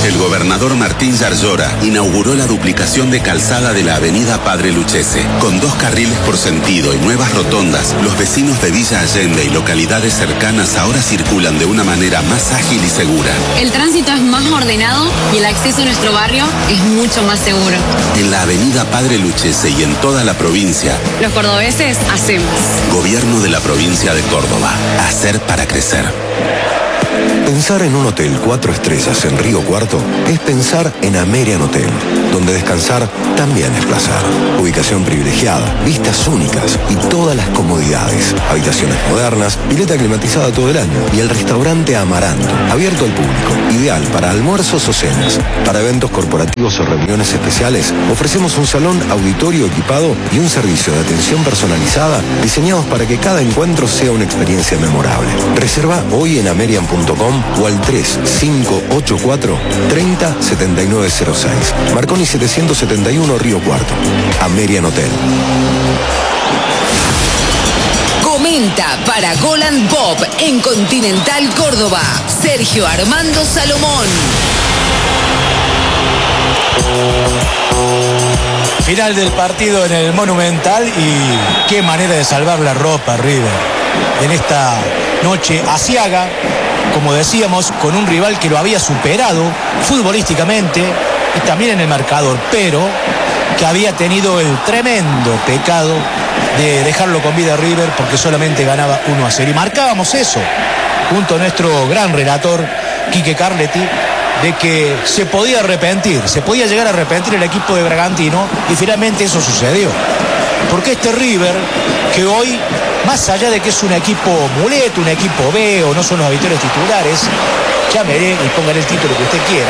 El gobernador Martín Yarlora inauguró la duplicación de calzada de la avenida Padre Lucchese. Con 2 carriles por sentido y nuevas rotondas, los vecinos de Villa Allende y localidades cercanas ahora circulan de una manera más ágil y segura. El tránsito es más ordenado y el acceso a nuestro barrio es mucho más seguro. En la avenida Padre Lucchese y en toda la provincia, los cordobeses hacemos. Gobierno de la provincia de Córdoba. Hacer para crecer. Pensar en un hotel 4 estrellas en Río Cuarto es pensar en Amerian Hotel, donde descansar también es placer. Ubicación privilegiada, vistas únicas y todas las comodidades. Habitaciones modernas, pileta climatizada todo el año y el restaurante Amaranto, abierto al público, ideal para almuerzos o cenas. Para eventos corporativos o reuniones especiales, ofrecemos un salón auditorio equipado y un servicio de atención personalizada diseñados para que cada encuentro sea una experiencia memorable. Reserva hoy en amerian.com o al 3584 30 7906. Marconi 771 Río Cuarto. Amerian Hotel. Comenta para Golan Pop en Continental Córdoba, Sergio Armando Salomón. Final del partido en el Monumental y qué manera de salvar la ropa, River. En esta noche aciaga, como decíamos, con un rival que lo había superado futbolísticamente y también en el marcador, pero que había tenido el tremendo pecado de dejarlo con vida a River porque solamente ganaba 1-0. Y marcábamos eso, junto a nuestro gran relator, Quique Carletti, de que se podía arrepentir, se podía llegar a arrepentir el equipo de Bragantino, y finalmente eso sucedió. Porque este River, que hoy, más allá de que es un equipo muleto, un equipo B, o no son los habituales titulares, llámele y póngale el título que usted quiera,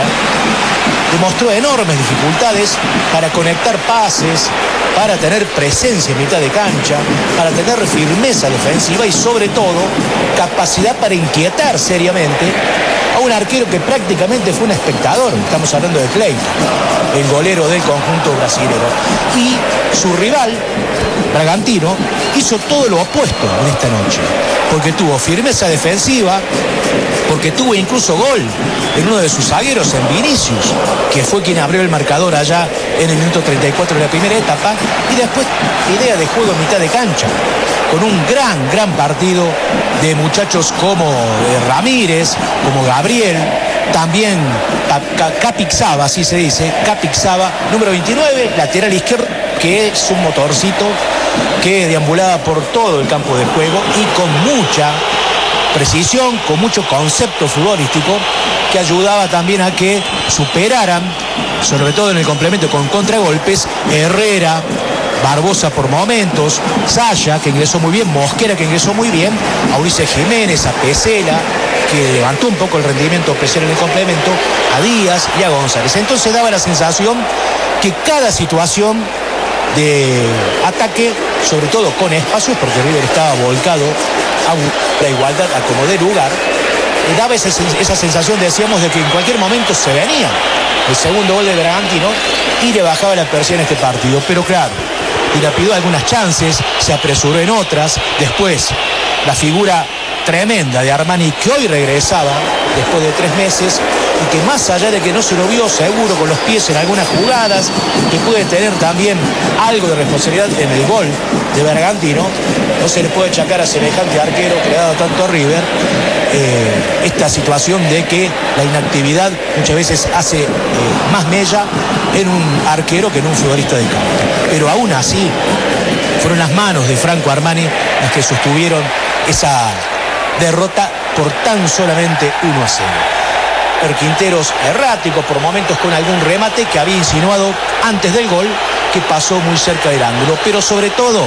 demostró enormes dificultades para conectar pases, para tener presencia en mitad de cancha, para tener firmeza defensiva y sobre todo capacidad para inquietar seriamente a un arquero que prácticamente fue un espectador. Estamos hablando de Cleiton, el golero del conjunto brasilero. Y su rival, Bragantino, hizo todo lo opuesto en esta noche, porque tuvo firmeza defensiva, porque tuvo incluso gol en uno de sus zagueros, en Vinicius, que fue quien abrió el marcador allá en el minuto 34 de la primera etapa, y después idea de juego en mitad de cancha, con un gran partido de muchachos como Ramírez, como Gabriel, también Capixaba, así se dice, Capixaba, número 29, lateral izquierdo, que es un motorcito que deambulaba por todo el campo de juego y con mucha precisión, con mucho concepto futbolístico, que ayudaba también a que superaran, sobre todo en el complemento con contragolpes, Herrera, Barbosa por momentos, Saya, que ingresó muy bien, Mosquera, que ingresó muy bien, a Ulises Jiménez, a Pesela, que levantó un poco el rendimiento Pesela en el complemento, a Díaz y a González. Entonces daba la sensación que cada situación de ataque, sobre todo con espacios, porque River estaba volcado a la igualdad, a como de lugar, daba esa sensación, decíamos, de que en cualquier momento se venía el segundo gol de Bragantino y le bajaba la persiana a este partido. Pero claro, dilapidó algunas chances, se apresuró en otras. Después, la figura tremenda de Armani, que hoy regresaba después de 3 meses y que más allá de que no se lo vio seguro con los pies en algunas jugadas, que puede tener también algo de responsabilidad en el gol de Bragantino, no se le puede achacar a semejante arquero que le ha dado tanto a River esta situación de que la inactividad muchas veces hace más mella en un arquero que en un futbolista de campo. Pero aún así fueron las manos de Franco Armani las que sostuvieron esa derrota por tan solamente 1-0. Quinteros errático por momentos con algún remate que había insinuado antes del gol, que pasó muy cerca del ángulo, pero sobre todo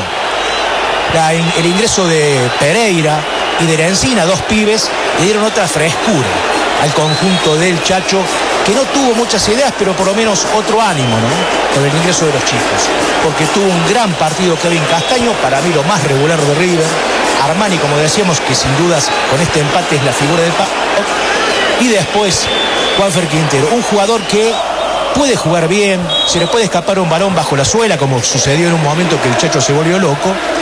el ingreso de Pereira y de la Encina, 2 pibes, le dieron otra frescura al conjunto del Chacho, que no tuvo muchas ideas, pero por lo menos otro ánimo, ¿no?, con el ingreso de los chicos, porque tuvo un gran partido Kevin Castaño, para mí lo más regular de River. Armani, como decíamos, que sin dudas con este empate es la figura del partido. Y después Juanfer Quintero, un jugador que puede jugar bien, se le puede escapar un balón bajo la suela, como sucedió en un momento que el Chacho se volvió loco,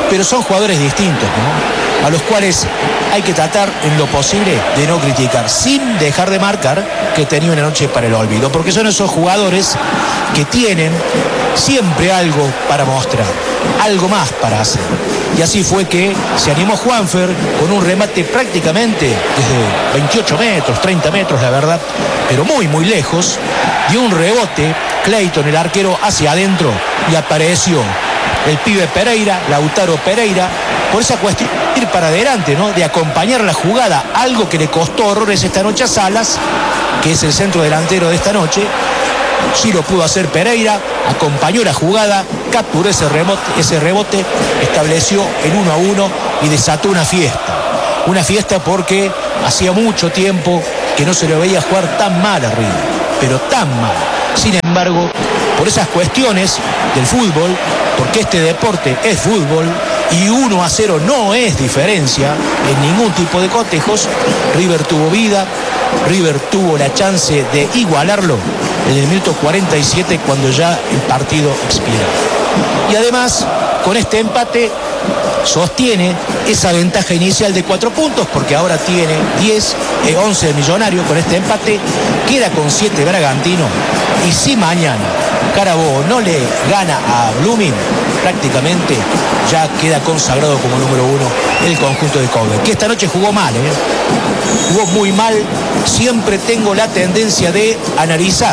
pero son jugadores distintos, ¿no? A los cuales hay que tratar en lo posible de no criticar, sin dejar de marcar que tenía una noche para el olvido, porque son esos jugadores que tienen siempre algo para mostrar, algo más para hacer. Y así fue que se animó Juanfer con un remate prácticamente desde 28 metros, 30 metros, la verdad, pero muy, muy lejos. Dio un rebote, Clayton, el arquero, hacia adentro y apareció el pibe Pereira, Lautaro Pereira, por esa cuestión de ir para adelante, ¿no? De acompañar la jugada, algo que le costó horrores esta noche a Salas, que es el centro delantero de esta noche. Sí lo pudo hacer Pereira, acompañó la jugada, capturó ese rebote, estableció el 1-1 y desató una fiesta. Una fiesta porque hacía mucho tiempo que no se lo veía jugar tan mal a River, pero tan mal. Sin embargo, por esas cuestiones del fútbol, porque este deporte es fútbol y 1-0 no es diferencia en ningún tipo de cotejos, River tuvo vida, River tuvo la chance de igualarlo en el minuto 47 cuando ya el partido expira. Y además, con este empate sostiene esa ventaja inicial de 4 puntos, porque ahora tiene 11 de Millonario. Con este empate queda con 7 Bragantino, y si mañana Carabobo no le gana a Blooming, prácticamente ya queda consagrado como número 1 el conjunto de Kobe, que esta noche jugó mal, jugó muy mal. Siempre tengo la tendencia de analizar,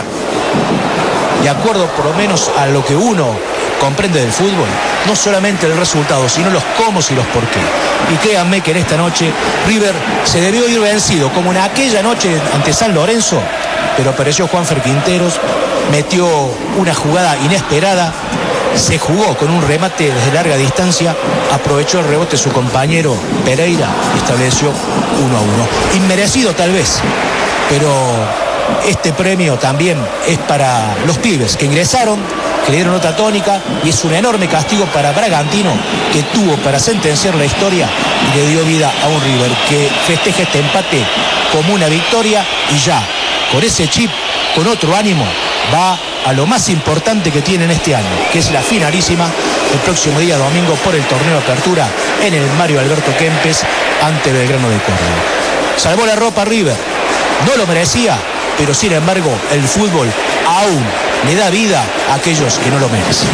de acuerdo por lo menos a lo que uno comprende del fútbol, no solamente el resultado, sino los cómo y los por qué. Y créanme que en esta noche River se debió ir vencido, como en aquella noche ante San Lorenzo, pero apareció Juanfer Quinteros, metió una jugada inesperada, se jugó con un remate desde larga distancia, aprovechó el rebote su compañero Pereira y estableció 1-1. Inmerecido tal vez, pero este premio también es para los pibes que ingresaron, que le dieron otra tónica, y es un enorme castigo para Bragantino, que tuvo para sentenciar la historia y le dio vida a un River que festeja este empate como una victoria, y ya con ese chip, con otro ánimo, va a lo más importante que tiene en este año, que es la finalísima el próximo día domingo por el torneo de apertura en el Mario Alberto Kempes ante Belgrano de Córdoba. Salvó la ropa River, no lo merecía, pero sin embargo el fútbol aún le da vida a aquellos que no lo merecen.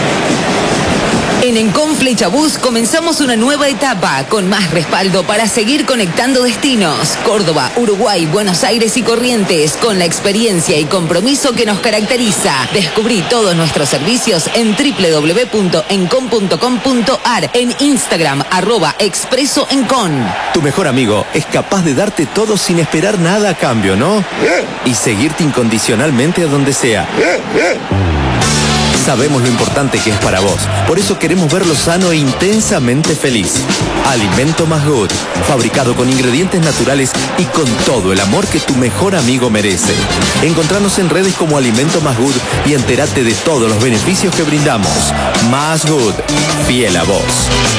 En Encon Flechabús comenzamos una nueva etapa con más respaldo para seguir conectando destinos. Córdoba, Uruguay, Buenos Aires y Corrientes, con la experiencia y compromiso que nos caracteriza. Descubrí todos nuestros servicios en www.encon.com.ar, en Instagram @expresoencon. Tu mejor amigo es capaz de darte todo sin esperar nada a cambio, ¿no? Y seguirte incondicionalmente a donde sea. Sabemos lo importante que es para vos, por eso queremos verlo sano e intensamente feliz. Alimento Más Good, fabricado con ingredientes naturales y con todo el amor que tu mejor amigo merece. Encontranos en redes como Alimento Más Good y entérate de todos los beneficios que brindamos. Más Good, fiel a vos.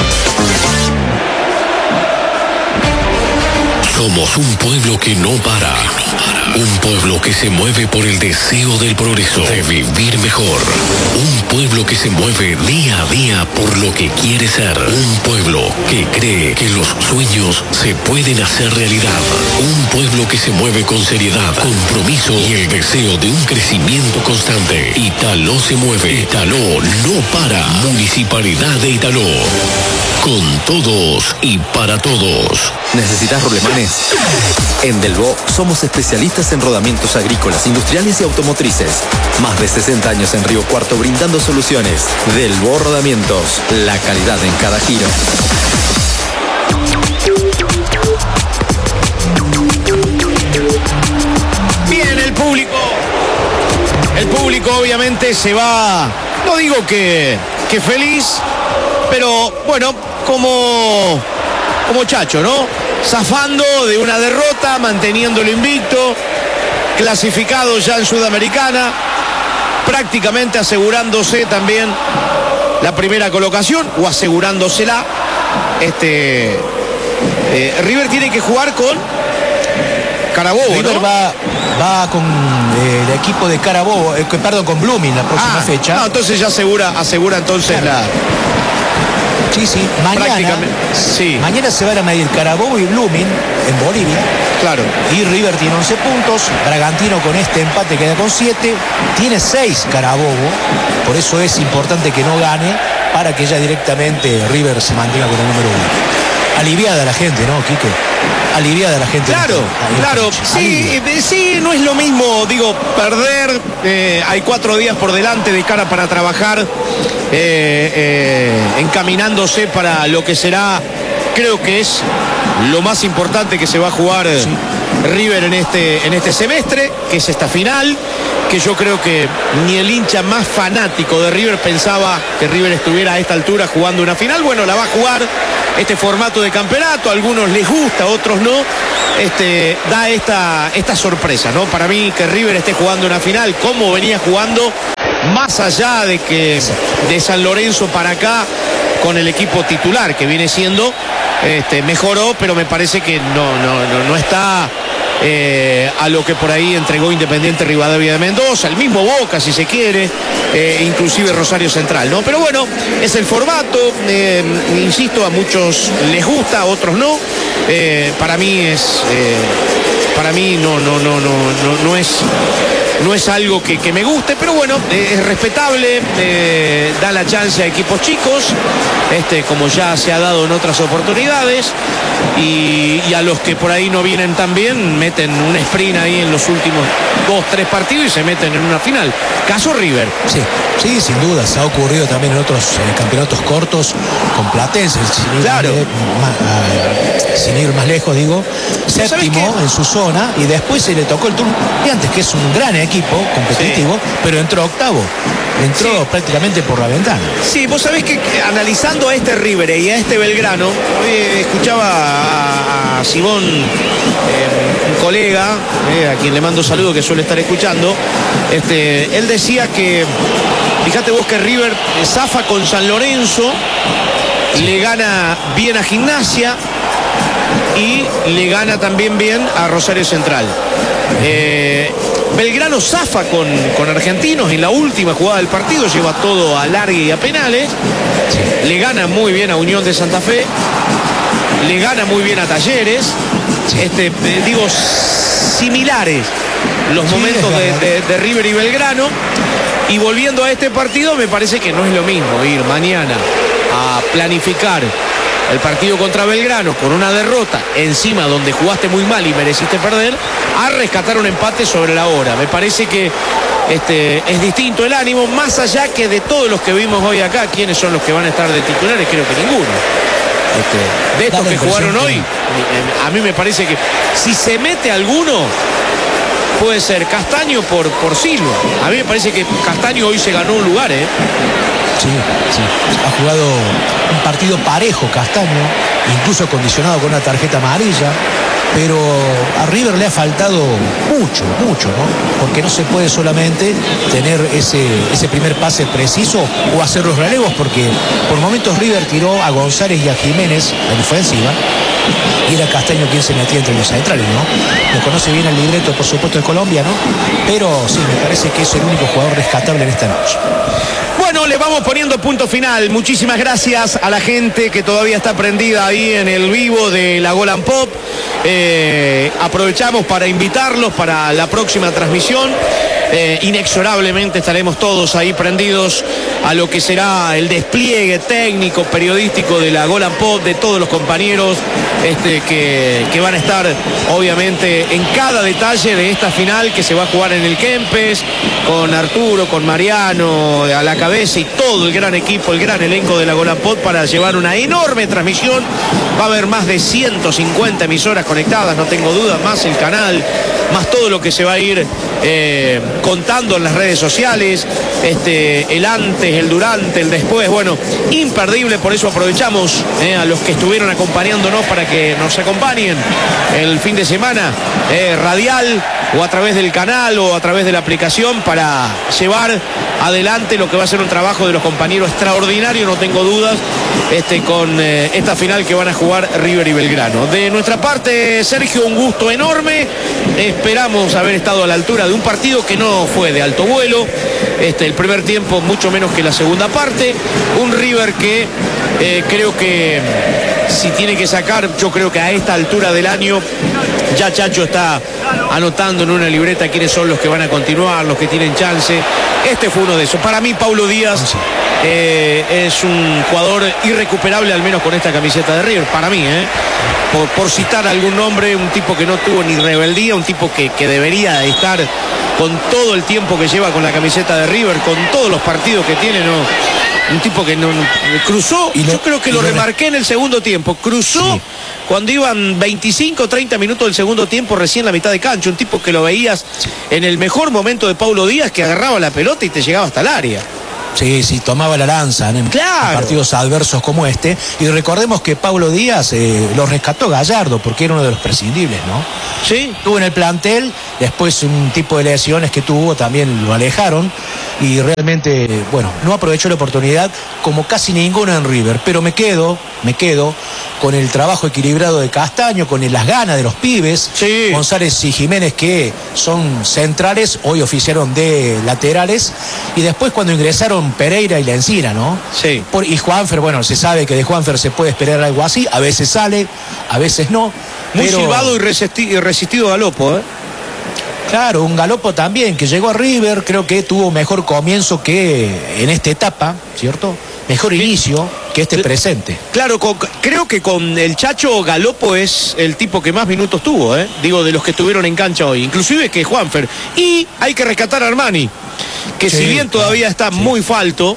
Somos un pueblo que no para. Un pueblo que se mueve por el deseo del progreso, de vivir mejor. Un pueblo que se mueve día a día por lo que quiere ser. Un pueblo que cree que los sueños se pueden hacer realidad. Un pueblo que se mueve con seriedad, compromiso y el deseo de un crecimiento constante. Italó se mueve. Italó no para. Municipalidad de Italó. Con todos y para todos. ¿Necesitas roblemanes? En Delvaux somos especialistas en rodamientos agrícolas, industriales y automotrices. Más de 60 años en Río Cuarto brindando soluciones. Delvaux Rodamientos, la calidad en cada giro. Bien, el público obviamente se va, no digo que feliz, pero bueno, como Chacho, ¿no? Zafando de una derrota, manteniéndolo invicto, clasificado ya en Sudamericana, prácticamente asegurándose también la primera colocación, o asegurándosela. River tiene que jugar con Carabobo, River, ¿no? va con el equipo de Carabobo, con Blooming la próxima fecha. No, entonces ya asegura entonces claro. Sí, mañana se van a medir Carabobo y Blooming en Bolivia. Claro. Y River tiene 11 puntos, Bragantino con este empate queda con 7, tiene 6 Carabobo, por eso es importante que no gane para que ya directamente River se mantenga con el número 1. Aliviada la gente, ¿no, Quique? Aliviada la gente. Claro. Sí, no es lo mismo, digo, perder, hay 4 días por delante de cara para trabajar, encaminándose para lo que será, creo que es lo más importante que se va a jugar River en este semestre, que es esta final, que yo creo que ni el hincha más fanático de River pensaba que River estuviera a esta altura jugando una final. Bueno, la va a jugar este formato de campeonato, a algunos les gusta, a otros no. Da esta sorpresa, ¿no? Para mí que River esté jugando una final como venía jugando, más allá de que de San Lorenzo para acá con el equipo titular que viene siendo, mejoró, pero me parece que no está a lo que por ahí entregó Independiente Rivadavia de Mendoza, el mismo Boca si se quiere, inclusive Rosario Central, ¿no? Pero bueno, es el formato, insisto, a muchos les gusta, a otros no. Para mí no es algo que me guste, pero bueno, es respetable, da la chance a equipos chicos, como ya se ha dado en otras oportunidades, y a los que por ahí no vienen tan bien, meten un sprint ahí en los últimos 2-3 partidos y se meten en una final. Caso River. Sí, sin duda, se ha ocurrido también en otros campeonatos cortos con Platense, sin ir más lejos, digo, séptimo en su zona, y después se le tocó el turno y antes, que es un gran equipo competitivo, pero entró octavo, prácticamente por la ventana. Sí, vos sabés que analizando a este River y a este Belgrano, escuchaba a Simón, un colega, a quien le mando saludo, que suele estar escuchando, él decía que, fíjate vos que River zafa con San Lorenzo, le gana bien a Gimnasia y le gana también bien a Rosario Central. Belgrano zafa con Argentinos en la última jugada del partido, lleva todo a largue y a penales, le gana muy bien a Unión de Santa Fe, le gana muy bien a Talleres, similares los momentos de River y Belgrano. Y volviendo a este partido, me parece que no es lo mismo ir mañana a planificar el partido contra Belgrano con una derrota encima donde jugaste muy mal y mereciste perder, a rescatar un empate sobre la hora. Me parece que es distinto el ánimo, más allá que de todos los que vimos hoy acá. ¿Quiénes son los que van a estar de titulares? Creo que ninguno. De estos que jugaron hoy, a mí me parece que si se mete alguno, puede ser Castaño por Silva. A mí me parece que Castaño hoy se ganó un lugar, Sí, ha jugado un partido parejo Castaño, incluso condicionado con una tarjeta amarilla, pero a River le ha faltado mucho, ¿no? Porque no se puede solamente tener ese primer pase preciso o hacer los relevos, porque por momentos River tiró a González y a Jiménez en ofensiva, y era Castaño quien se metía entre los centrales, ¿no? Lo conoce bien el libreto, por supuesto, de Colombia, ¿no? Pero sí, me parece que es el único jugador rescatable en esta noche. Bueno, le vamos poniendo punto final. Muchísimas gracias a la gente que todavía está prendida ahí en el vivo de la Golan Pop. Aprovechamos para invitarlos para la próxima transmisión. Inexorablemente estaremos todos ahí prendidos a lo que será el despliegue técnico, periodístico de la Golan Pop, de todos los compañeros que van a estar obviamente en cada detalle de esta final que se va a jugar en el Kempes, con Arturo, con Mariano a la cabeza y todo el gran equipo, el gran elenco de la Golan Pop para llevar una enorme transmisión. Va a haber más de 150 emisoras conectadas, no tengo duda, más el canal, más todo lo que se va a ir contando en las redes sociales, el antes, el durante, el después. Bueno, imperdible, por eso aprovechamos a los que estuvieron acompañándonos para que nos acompañen el fin de semana radial, o a través del canal o a través de la aplicación, para llevar adelante lo que va a ser un trabajo de los compañeros extraordinario, no tengo dudas, con esta final que van a jugar River y Belgrano. De nuestra parte, Sergio, un gusto enorme. Esperamos haber estado a la altura de un partido que no fue de alto vuelo, el primer tiempo mucho menos que la segunda parte. Un River que creo que si tiene que sacar, yo creo que a esta altura del año ya Chacho está anotando en una libreta quiénes son los que van a continuar, los que tienen chance. Este fue uno de esos. Para mí Paulo Díaz es un jugador irrecuperable, al menos con esta camiseta de River, para mí, por citar algún nombre, un tipo que no tuvo ni rebeldía, un tipo que debería estar con todo el tiempo que lleva con la camiseta de River, con todos los partidos que tiene, ¿no? Un tipo que no cruzó, yo creo que lo remarqué en el segundo tiempo, cruzó cuando iban 25, 30 minutos del segundo tiempo, recién la mitad de cancha, un tipo que lo veías en el mejor momento de Paulo Díaz, que agarraba la pelota y te llegaba hasta el área. Sí, tomaba la lanza en partidos adversos como este. Y recordemos que Paulo Díaz lo rescató Gallardo, porque era uno de los prescindibles, ¿no? Sí. Estuvo en el plantel, después un tipo de lesiones que tuvo también lo alejaron. Y realmente, bueno, no aprovechó la oportunidad como casi ninguno en River. Pero me quedo con el trabajo equilibrado de Castaño, con las ganas de los pibes. Sí. González y Jiménez, que son centrales, hoy oficiaron de laterales. Y después cuando ingresaron Pereira y Lencina, ¿no? Sí. Y Juanfer, bueno, se sabe que de Juanfer se puede esperar algo así. A veces sale, a veces no. Muy silbado y resistido Galopo, Claro, un Galopo también, que llegó a River, creo que tuvo mejor comienzo que en esta etapa, ¿cierto? Mejor inicio que este presente. Claro, creo que con el Chacho Galopo es el tipo que más minutos tuvo, digo, de los que estuvieron en cancha hoy, inclusive que Juanfer. Y hay que rescatar a Armani, que si bien todavía está muy falto,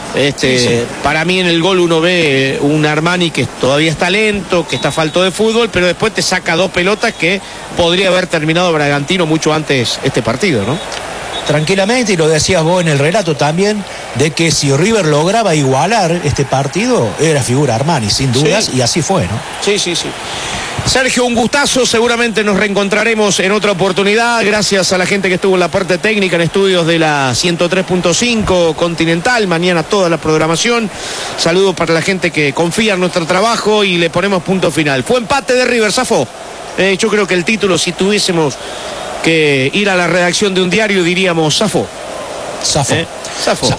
para mí en el gol uno ve un Armani que todavía está lento, que está falto de fútbol, pero después te saca 2 pelotas que podría haber terminado Bragantino mucho antes este partido, ¿no? Tranquilamente, y lo decías vos en el relato también, de que si River lograba igualar este partido, era figura Armani, sin dudas, y así fue, ¿no? Sí. Sergio, un gustazo, seguramente nos reencontraremos en otra oportunidad, gracias a la gente que estuvo en la parte técnica, en estudios de la 103.5 Continental, mañana toda la programación. Saludos para la gente que confía en nuestro trabajo y le ponemos punto final. Fue empate de River, zafó. Yo creo que el título, si tuviésemos que ir a la redacción de un diario, diríamos zafó. Zafó. O sea,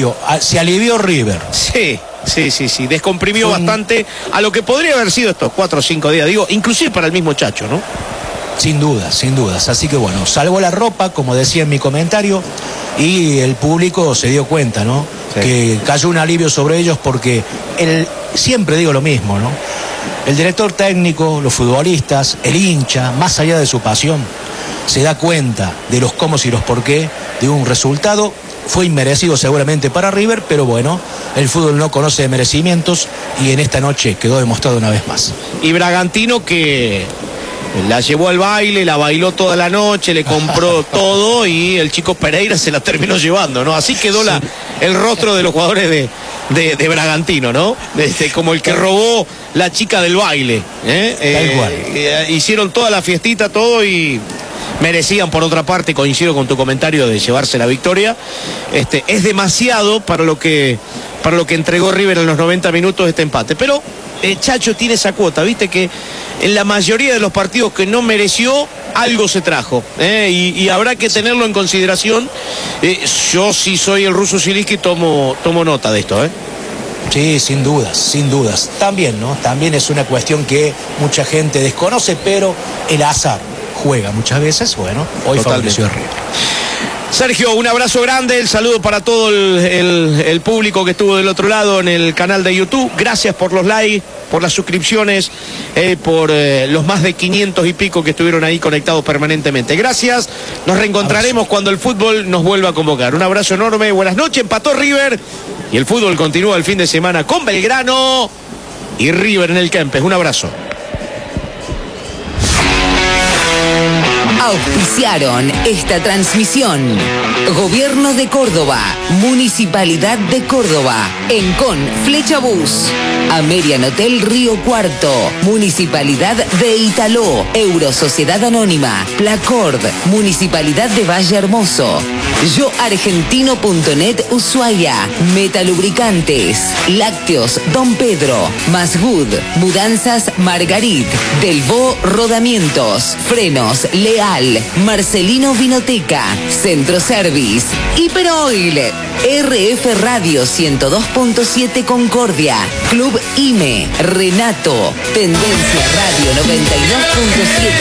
se alivió River. Sí. Descomprimió bastante a lo que podría haber sido estos 4 o 5 días, digo, inclusive para el mismo Chacho, ¿no? Sin dudas. Así que bueno, salvó la ropa, como decía en mi comentario, y el público se dio cuenta, ¿no? Sí. Que cayó un alivio sobre ellos porque siempre digo lo mismo, ¿no? El director técnico, los futbolistas, el hincha, más allá de su pasión, se da cuenta de los cómo y los por qué de un resultado. Fue inmerecido seguramente para River, pero bueno, el fútbol no conoce de merecimientos y en esta noche quedó demostrado una vez más. Y Bragantino, que la llevó al baile, la bailó toda la noche, le compró todo y el chico Pereira se la terminó llevando, ¿no? Así quedó el rostro de los jugadores de Bragantino, ¿no? Como el que robó la chica del baile. Tal cual. Hicieron toda la fiestita, todo, y merecían, por otra parte, coincido con tu comentario de llevarse la victoria. Es demasiado para lo que entregó River en los 90 minutos este empate. Pero Chacho tiene esa cuota, viste que en la mayoría de los partidos que no mereció, algo se trajo. Y habrá que tenerlo en consideración. Yo, si soy el ruso Zielinski, tomo nota de esto, Sí, sin dudas. También, ¿no? También es una cuestión que mucha gente desconoce, pero el azar juega muchas veces. Bueno, hoy favoreció a River. Sergio, un abrazo grande, el saludo para todo el público que estuvo del otro lado en el canal de YouTube. Gracias por los likes, por las suscripciones, por los más de 500 y pico que estuvieron ahí conectados permanentemente. Gracias, nos reencontraremos cuando el fútbol nos vuelva a convocar. Un abrazo enorme, buenas noches, empató River y el fútbol continúa el fin de semana con Belgrano y River en el Kempes. Un abrazo. Auspiciaron esta transmisión. Gobierno de Córdoba, Municipalidad de Córdoba, Encon Flecha Bus, Amerian Hotel Río Cuarto, Municipalidad de Italó, Eurosociedad Anónima, Placord, Municipalidad de Valle Hermoso, YoArgentino.net Ushuaia, Metalubricantes, Lácteos Don Pedro, Masgood, Mudanzas Margarit, Delvaux Rodamientos, Frenos Lea Ideal, Marcelino Vinoteca, Centro Service, Hiperoil, RF Radio 102.7 Concordia, Club IME, Renato, Tendencia Radio 92.7.